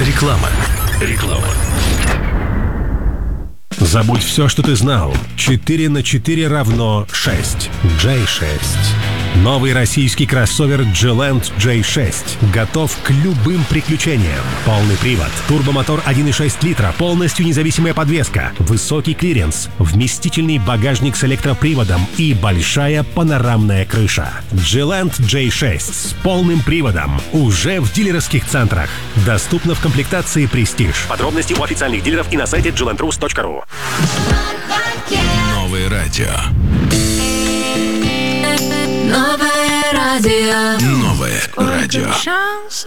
Реклама. Забудь все, что ты знал. 4 на 4 равно 6. J6. Новый российский кроссовер G-Land J6 готов к любым приключениям. Полный привод, турбомотор 1,6 литра, полностью независимая подвеска, высокий клиренс, вместительный багажник с электроприводом и большая панорамная крыша. G-Land J6 с полным приводом уже в дилерских центрах. Доступно в комплектации Prestige. Подробности у официальных дилеров и на сайте glandrus.ru. Новое радио. Новое радио. Новое радио.